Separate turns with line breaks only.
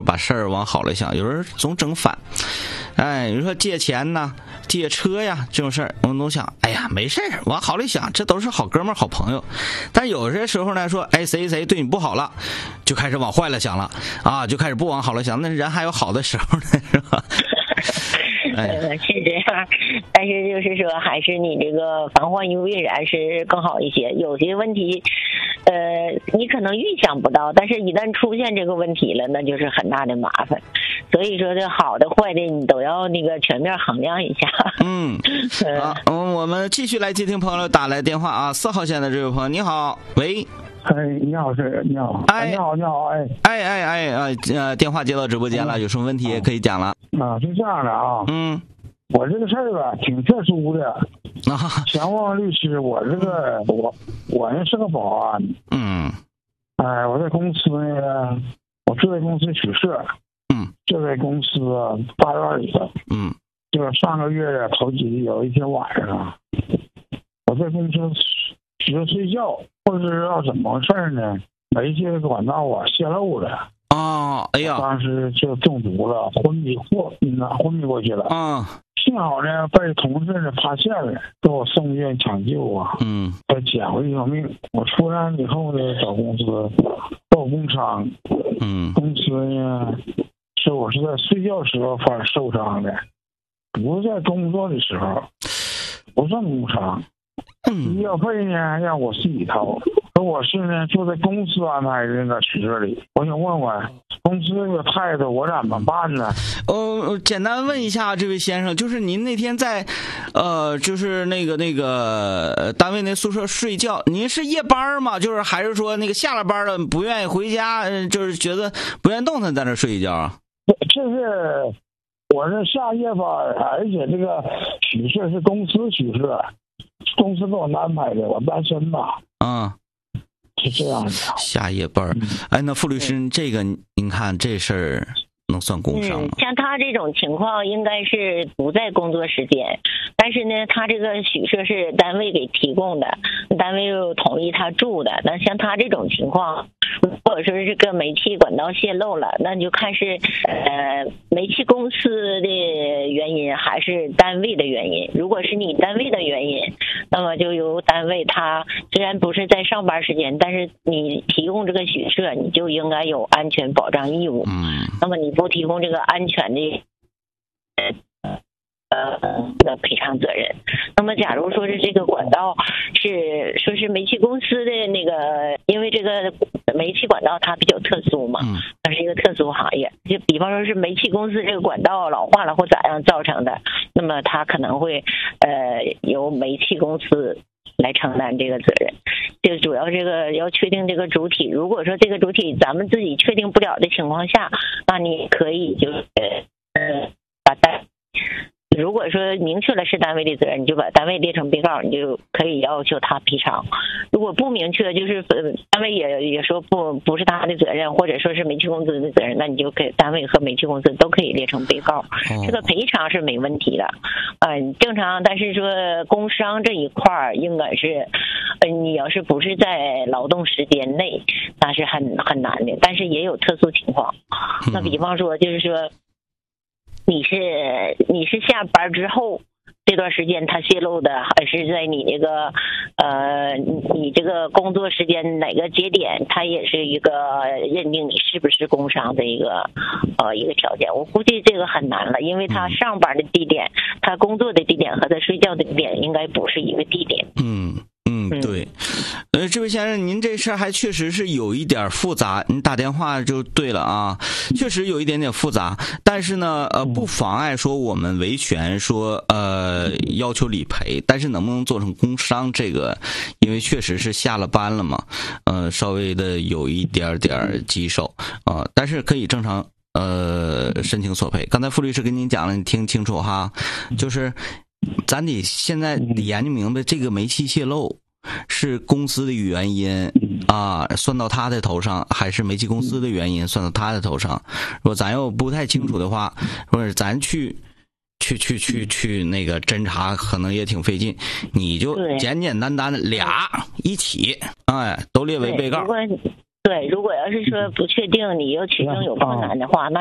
把事儿往好了想，有人总整反。哎，你说借钱呐、借车呀这种事儿，我们都想，哎呀，没事儿，往好了想，这都是好哥们儿、好朋友。但有些时候呢，说，哎，谁对你不好了，就开始往坏了想了啊，就开始不往好了想。那人还有好的时候呢，是吧？
是这样，但是就是说，还是你这个防患于未然是更好一些。有些问题，你可能预想不到，但是一旦出现这个问题了，那就是很大的麻烦。所以说，这好的坏的，你都要那个全面衡量一下。
好，我们继续来接听朋友打来电话啊，4号线的这位朋友，你好，喂。
哎，你好，你好，
哎，
你好，
电话接到直播间了，有什么问题也可以讲了。
啊，是这样的啊，我这个事儿吧，挺特殊的啊。想问问律师，我这个我呢是个保安，哎，我在公司呢，我住在公司宿舍，就在公司大院里头，就上个月的头几有一天晚上啊，我在公司睡觉，不知道怎么回事呢，煤气管道泄漏了。
哎呀，
当时就中毒了，昏迷过去了。幸好呢被同事呢发现了，给我送医院抢救啊。才捡回一条命。我出来以后呢，找公司报工伤。公司呢说我是在睡觉时候受伤的，不是在工作的时候，不算工伤。医药费呢让我自己掏，可我是呢就在公司安排的那个宿舍里。我想问问公司这个态度我怎么办呢？
简单问一下这位先生，就是您那天在就是那个单位那宿舍睡觉，您是夜班吗？就是还是说那个下了班了不愿意回家，就是觉得不愿意动弹在那睡一觉啊？
这是我是下夜班，而且这个宿舍是公司宿舍，公司给我安排的，我单身嘛。是这样的。
下夜班，哎，那傅律师，这个您看这事儿能算工伤吗？
像他这种情况应该是不在工作时间，但是呢，他这个宿舍是单位给提供的，单位又同意他住的。那像他这种情况，如果说这个煤气管道泄漏了，那你就看是煤气公司的原因还是单位的原因。如果是你单位的原因，那么就由单位，他虽然不是在上班时间，但是你提供这个宿舍，你就应该有安全保障义务。那么你不提供这个安全的赔偿责任。那么假如说是这个管道是煤气公司的那个，因为这个煤气管道它比较特殊嘛，它是一个特殊行业，就比方说是煤气公司这个管道老化了或咋样造成的，那么它可能会由煤气公司来承担这个责任。就主要这个要确定这个主体，如果说这个主体咱们自己确定不了的情况下，那你可以就是把如果说明确了是单位的责任，你就把单位列成被告，你就可以要求他赔偿。如果不明确，就是单位也说不是他的责任，或者说是煤气公司的责任，那你就给单位和煤气公司都可以列成被告。这个赔偿是没问题的，正常。但是说工伤这一块应该是，你要是不是在劳动时间内，那是很难的。但是也有特殊情况，那比方说就是说。你是下班之后这段时间它泄漏的，还是在你这个你这个工作时间哪个节点，它也是一个认定你是不是工伤的一个条件。我估计这个很难了，因为他上班的地点，他工作的地点和他睡觉的地点应该不是一个地点。
对，这位先生，您这事儿还确实是有一点复杂，您打电话就对了啊，确实有一点点复杂，但是呢，不妨碍说我们维权说要求理赔，但是能不能做成工伤这个，因为确实是下了班了嘛，稍微的有一点棘手但是可以正常申请索赔。刚才傅律师跟您讲了，你听清楚哈，就是咱得现在得研究明白这个煤气泄漏是公司的原因算到他的头上，还是煤气公司的原因算到他的头上？如果咱要不太清楚的话，或者咱去那个侦查，可能也挺费劲。你就简简单单的俩一起，都列为被告。
对，如果要是说不确定，你又取证有困难的话，那